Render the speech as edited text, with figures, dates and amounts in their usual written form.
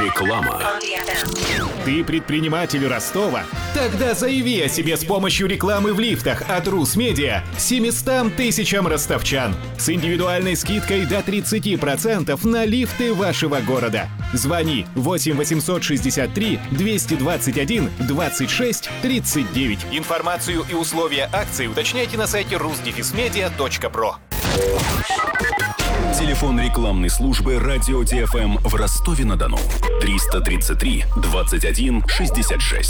Реклама. Ты предприниматель Ростова? Тогда заяви о себе с помощью рекламы в лифтах от Русмедиа 700 тысячам ростовчан с индивидуальной скидкой до 30% на лифты вашего города. Звони 8 863 221 26 39. Информацию и условия акции уточняйте на сайте rusdefismedia.pro. Телефон рекламной службы «Радио ТФМ» в Ростове-на-Дону. 333 21 66.